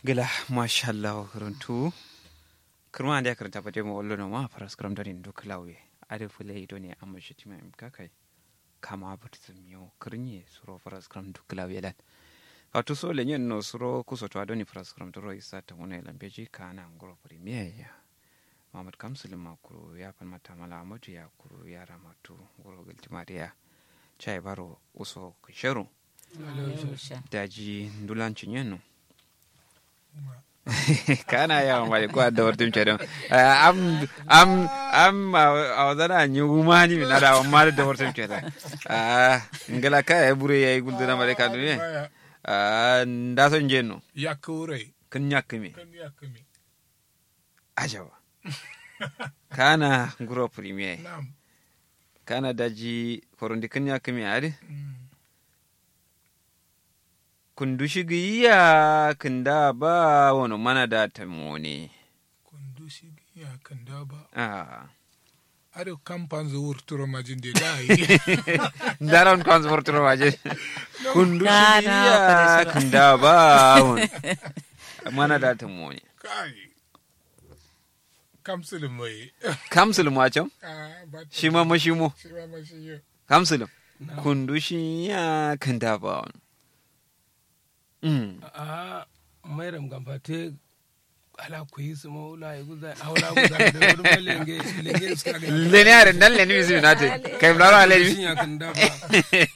gila mashallah karantu kurma da karanta ba demo wallo no ma faras karam dani do klawe ade fule ido ne amma shi tima imka kai kama butum yo kurni suro faras karam do klawe lan wato so le nyen no suro kuso to adoni faras karam to isa ta wona lambeji kana ngoro premier ya Muhammad Kamsul makuru ya fan mata mala amatu ya kuru ya ramatu ngoro giltimariya chai baro uso kusharu daji ndulanci nyeno kana ya mai kwa da wartin cedo am awdana nyuma ni na da amma da wartin cedo ngala ka e bure yayi guduna mare ka duniya nda son jenno yakure kan yakmi ajawa kana nguro premier nam kana daji korondi kan yakmi ari kundushigiya kanda ba wani mana da tamoni kundushigiya kanda ba are kampan zuwur turo majin de dai daron kan zuwur turo majin kundushigiya kanda ba wani mana da tamoni kai kamsulum mai kamsulum wacan shi ma mashimo kamsulum kundushigiya kanda ba wani mairam gambate ala ku yi su maula ya guza aula guza da wani lenge suka ga lene are nan lene misu nate kai blaro ale ya kan da ba